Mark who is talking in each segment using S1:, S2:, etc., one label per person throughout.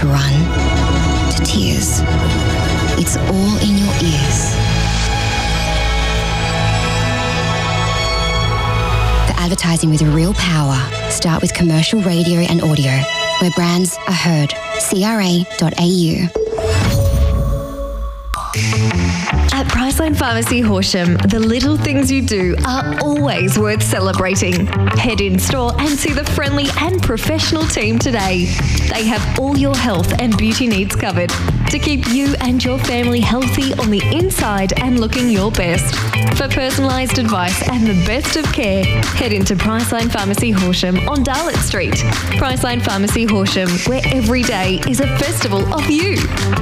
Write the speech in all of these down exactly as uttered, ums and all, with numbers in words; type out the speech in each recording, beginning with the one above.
S1: to run, to tears. It's all in your ears. For advertising with real power, start with commercial radio and audio, where brands are heard. C R A dot A U.
S2: At Priceline Pharmacy Horsham, the little things you do are always worth celebrating. Head in store and see the friendly and professional team today. They have all your health and beauty needs covered to keep you and your family healthy on the inside and looking your best. For personalised advice and the best of care, head into Priceline Pharmacy Horsham on Darlett Street. Priceline Pharmacy Horsham, where every day is a festival of you.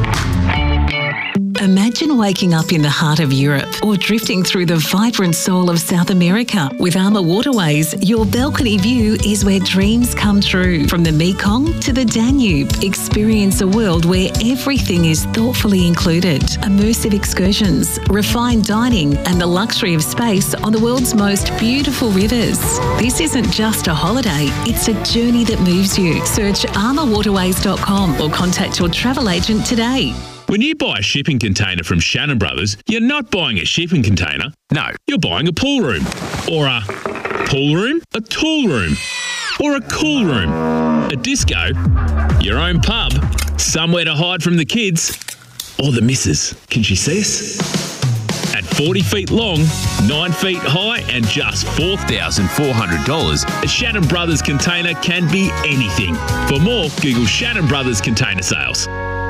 S3: Imagine waking up in the heart of Europe or drifting through the vibrant soul of South America. With Armour Waterways, your balcony view is where dreams come true. From the Mekong to the Danube, experience a world where everything is thoughtfully included. Immersive excursions, refined dining, and the luxury of space on the world's most beautiful rivers. This isn't just a holiday, it's a journey that moves you. Search armour waterways dot com or contact your travel agent today.
S4: When you buy a shipping container from Shannon Brothers, you're not buying a shipping container. No, you're buying a pool room. Or a pool room, a tool room, or a cool room, a disco, your own pub, somewhere to hide from the kids, or the missus. Can she see us? At forty feet long, nine feet high, and just four thousand four hundred dollars, a Shannon Brothers container can be anything. For more, Google Shannon Brothers Container Sales.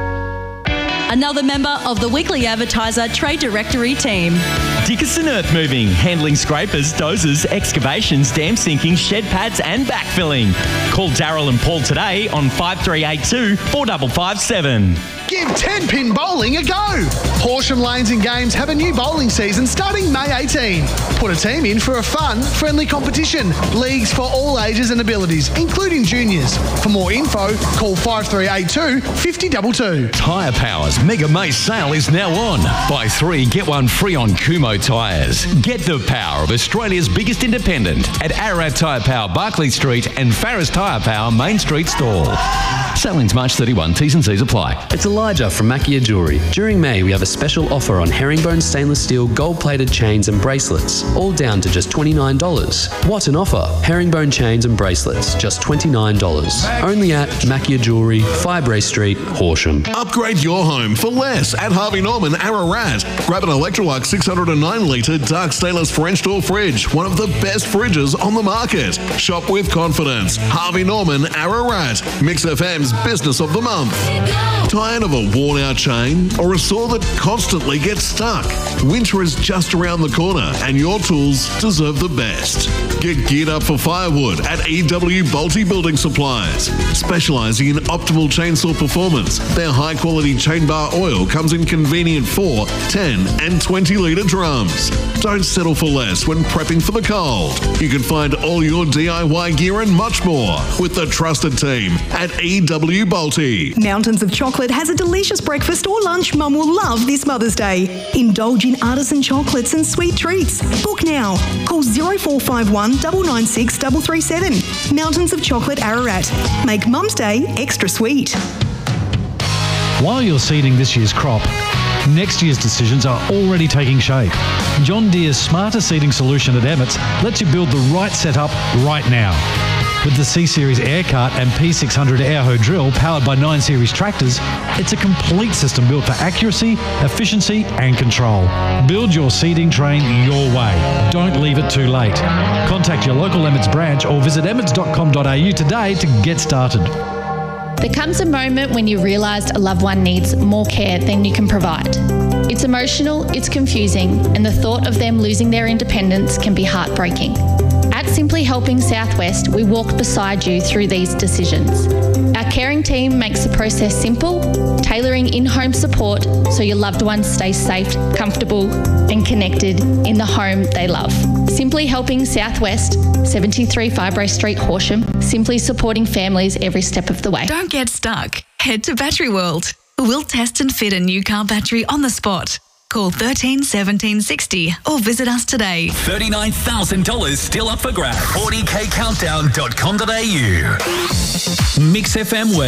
S5: Another member of the Weekly Advertiser Trade Directory team.
S6: Dickerson Earth Moving, handling scrapers, dozers, excavations, dam sinking, shed pads and backfilling. Call Daryl and Paul today on five three eight two, four five five seven.
S7: Give ten-pin bowling a go. Horsham Lanes and Games have a new bowling season starting May eighteenth. Put a team in for a fun, friendly competition. Leagues for all ages and abilities, including juniors. For more info, call five three eight two, five zero two two.
S8: Tyre Power's Mega May sale is now on. Buy three, get one free on Kumho tyres. Get the power of Australia's biggest independent at Ararat Tyre Power, Barclay Street and Farris Tyre Power, Main Street Stall. Sale ends March thirty-first. T's and C's apply.
S9: It's Elijah from Mackia Jewellery. During May, we have a special offer on herringbone stainless steel gold-plated chains and bracelets, all down to just twenty-nine dollars. What an offer! Herringbone chains and bracelets, just twenty-nine dollars. Only at Mackia Jewellery, Firebrae Street, Horsham.
S10: Upgrade your home for less at Harvey Norman Ararat. Grab an Electrolux six hundred nine litre dark stainless French door fridge, one of the best fridges on the market. Shop with confidence. Harvey Norman Ararat, Mix F M's Business of the Month. Tired of a worn-out chain or a saw that constantly gets stuck? Winter is just around the corner and your tools deserve the best. Get geared up for firewood at E W Bolte Building Supplies. Specialising in optimal chainsaw performance, their high-quality chain bar oil comes in convenient four, ten and twenty litre drums. Don't settle for less when prepping for the cold. You can find all your D I Y gear and much more with the trusted team at E W Bolte.
S11: Mountains of Chocolate has a delicious breakfast or lunch Mum will love this Mother's Day. Indulge in artisan chocolates and sweet treats. Book now. Call zero four five one, nine nine six, three three seven. Mountains of Chocolate Ararat. Make Mum's Day extra sweet.
S12: While you're seeding this year's crop, next year's decisions are already taking shape. John Deere's smarter seeding solution at Emmets lets you build the right setup right now. With the C-Series Air Cart and P six hundred Airho drill powered by nine series tractors, it's a complete system built for accuracy, efficiency and control. Build your seeding train your way. Don't leave it too late. Contact your local Emmets branch or visit emmets dot com dot a u today to get started.
S13: There comes a moment when you realise a loved one needs more care than you can provide. It's emotional, it's confusing, and the thought of them losing their independence can be heartbreaking. At Simply Helping Southwest, we walk beside you through these decisions. Our caring team makes the process simple, tailoring in-home support so your loved ones stay safe, comfortable and connected in the home they love. Simply Helping Southwest, seventy-three Firebrae Street, Horsham, simply supporting families every step of the way.
S14: Don't get stuck. Head to Battery World. We'll test and fit a new car battery on the spot. Call thirteen seventeen sixty or visit us today.
S15: thirty-nine thousand dollars still up for grabs. forty k countdown dot com dot a u. Mix F M